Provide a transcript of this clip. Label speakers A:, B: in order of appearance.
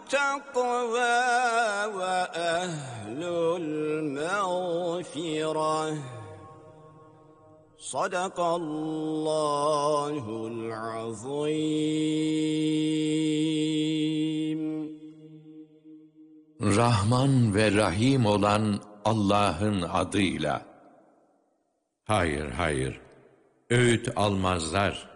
A: التقوى وأهل المغفرة صدق الله العظيم.
B: Rahman ve Rahim olan Allah'ın adıyla. Hayır, hayır, öğüt almazlar.